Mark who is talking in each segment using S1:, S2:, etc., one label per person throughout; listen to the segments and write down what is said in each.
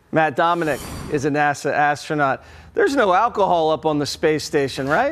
S1: Matt Dominic is a NASA astronaut. There's no alcohol up on the space station, right?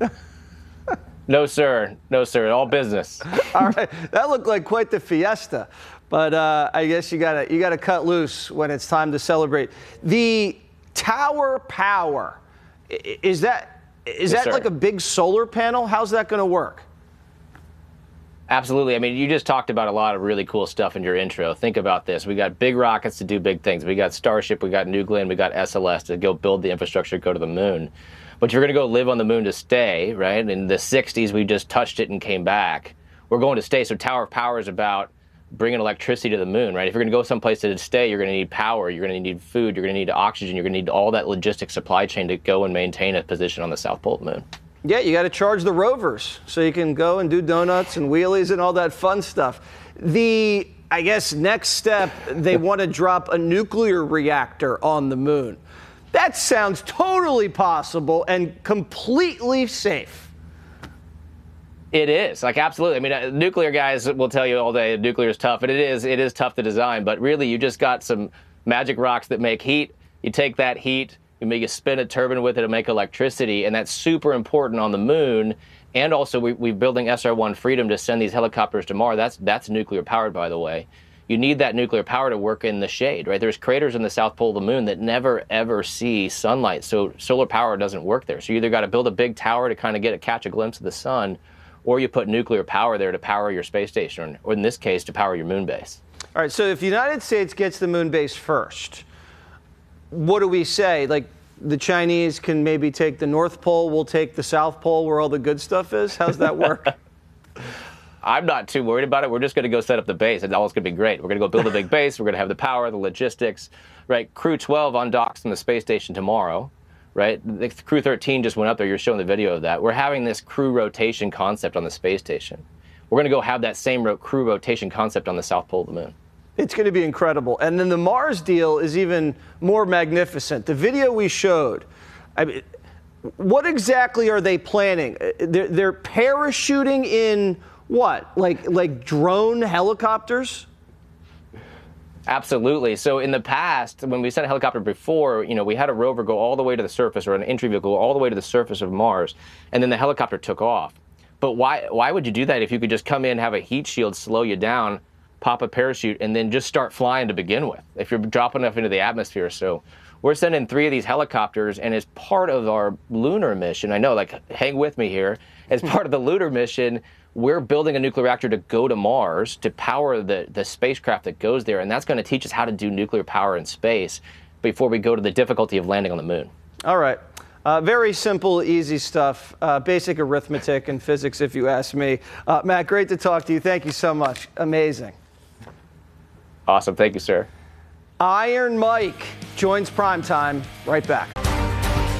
S2: No, sir. No, sir. All business.
S1: All right. That looked like quite the fiesta. But I guess you gotta cut loose when it's time to celebrate. The tower power, is that
S2: sir.
S1: like a big solar panel? How's that going to work?
S2: Absolutely. I mean, you just talked about a lot of really cool stuff in your intro. Think about this. We got big rockets to do big things. We got Starship, we got New Glenn, we got SLS to go build the infrastructure to go to the moon. But you're going to go live on the moon to stay, right? In the 60s, we just touched it and came back. We're going to stay. So Tower of Power is about bringing electricity to the moon, right? If you're going to go someplace to stay, you're going to need power, you're going to need food, you're going to need oxygen, you're going to need all that logistic supply chain to go and maintain a position on the South Pole of the moon.
S1: Yeah, you got to charge the rovers so you can go and do donuts and wheelies and all that fun stuff. I guess, next step, they want to drop a nuclear reactor on the moon. That sounds totally possible and completely safe.
S2: It is, like, absolutely. I mean, nuclear guys will tell you all day nuclear is tough, and it is tough to design, but really you just got some magic rocks that make heat. You take that heat, you spin a turbine with it to make electricity, and that's super important on the moon. And also, we're building SR-1 Freedom to send these helicopters to Mars. That's nuclear powered, by the way. You need that nuclear power to work in the shade, right? There's craters in the South Pole of the moon that never, ever see sunlight, so solar power doesn't work there. So you either got to build a big tower to kind of catch a glimpse of the sun, or you put nuclear power there to power your space station, or in this case, to power your moon base.
S1: All right, so if the United States gets the moon base first, what do we say? Like, the Chinese can maybe take the North Pole, we'll take the South Pole where all the good stuff is? How's that work?
S2: I'm not too worried about it. We're just going to go set up the base, and all it's going to be great. We're going to go build a big base. We're going to have the power, the logistics, right? Crew 12 undocks from the space station tomorrow, right? The Crew 13 just went up there. You're showing the video of that. We're having this crew rotation concept on the space station. We're going to go have that same crew rotation concept on the South Pole of the moon.
S1: It's going to be incredible. And then the Mars deal is even more magnificent. The video we showed, I mean, what exactly are they planning? They're parachuting in what? Like drone helicopters?
S2: Absolutely. So in the past, when we sent a helicopter before, we had a rover go all the way to the surface, or an entry vehicle go all the way to the surface of Mars, and then the helicopter took off. But why would you do that if you could just come in, have a heat shield, slow you down, pop a parachute, and then just start flying to begin with, if you're dropping enough into the atmosphere? So we're sending 3 of these helicopters, and as part of our lunar mission, I know, like, hang with me here, as part of the lunar mission, we're building a nuclear reactor to go to Mars to power the spacecraft that goes there, and that's going to teach us how to do nuclear power in space before we go to the difficulty of landing on the moon.
S1: All right. Very simple, easy stuff, basic arithmetic and physics, if you ask me. Matt, great to talk to you. Thank you so much. Amazing.
S2: Awesome. Thank you, sir.
S1: Iron Mike joins Primetime right back.